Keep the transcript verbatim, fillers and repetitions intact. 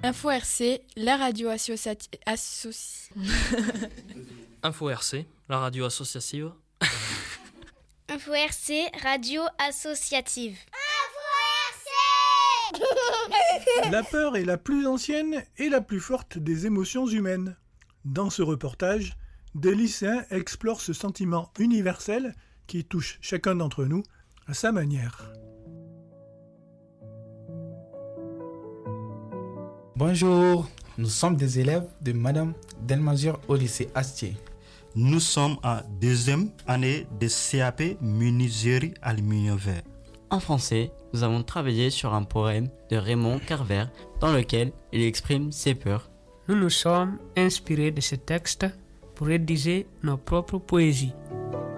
Info R C, la radio associative. Associ... Info R C, la radio associative. Info R C, radio associative. Info R C. La peur est la plus ancienne et la plus forte des émotions humaines. Dans ce reportage, des lycéens explorent ce sentiment universel qui touche chacun d'entre nous à sa manière. Bonjour, nous sommes des élèves de Madame Delmazure au lycée Astier. Nous sommes en deuxième année de C A P menuiserie aluminium vert. En français, nous avons travaillé sur un poème de Raymond Carver dans lequel il exprime ses peurs. Nous nous sommes inspirés de ce texte pour rédiger nos propres poésies.